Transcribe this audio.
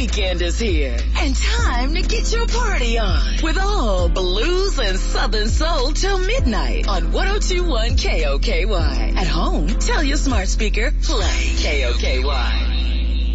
weekend is here and time to get your party on with all blues and southern soul till midnight on 102.1 KOKY. At home, tell your smart speaker, play KOKY.